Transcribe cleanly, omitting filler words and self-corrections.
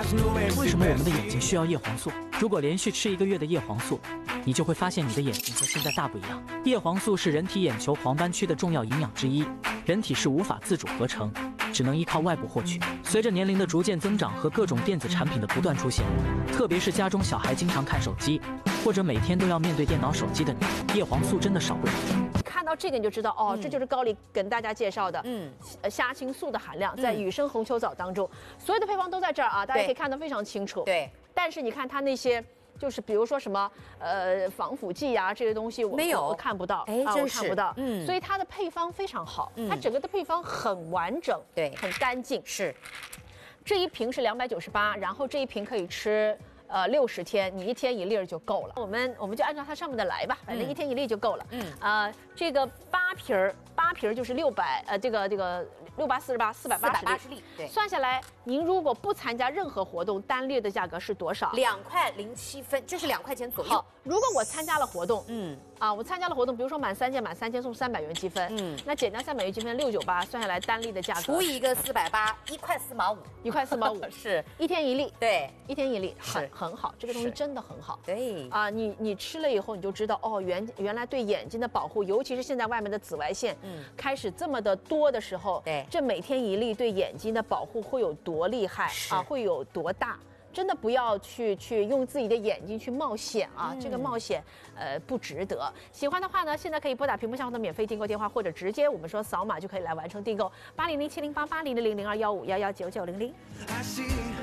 为什么我们的眼睛需要叶黄素？如果连续吃1个月的叶黄素，你就会发现你的眼睛和现在大不一样。叶黄素是人体眼球黄斑区的重要营养之一，人体是无法自主合成，只能依靠外部获取。随着年龄的逐渐增长和各种电子产品的不断出现，特别是家中小孩经常看手机，或者每天都要面对电脑、手机的你，叶黄素真的少不了。 看到这个你就知道哦，这就是高丽跟大家介绍的，虾青素的含量在雨生红球藻当中，所有的配方都在这儿啊，大家可以看得非常清楚。 对， 但是你看它那些。就是比如说什么防腐剂呀、这些东西我看不到， 哎， 我看不到，所以它的配方非常好，它整个的配方很完整， 对， 很干净。 是，这一瓶是298，然后这一瓶可以吃60天，你1天1粒就够了。我们就按照它上面的来吧，反正1天1粒就够了。这个8瓶就是600，这个6×8=48，480 粒。对， 算下来，您如果不参加任何活动，单粒的价格是多少 ？2块07分，就是2块钱左右。 好，如果我参加了活动，我参加了活动，比如说满3件送300元积分，那减掉300元积分698，算下来单粒的价格除以一个480，1块4毛5 ，1块4毛5 是 1天1粒， 对 ，1天1粒，很好，这个东西真的很好。 对啊，你吃了以后你就知道哦，原来对眼睛的保护，尤其是现在外面的紫外线，开始这么的多的时候， 对， 这每天1粒对眼睛的保护会有多厉害啊，会有多大？真的不要去用自己的眼睛去冒险啊！这个冒险，不值得。喜欢的话呢，现在可以拨打屏幕下方的免费订购电话，或者直接我们说扫码就可以来完成订购。800700880000215119900。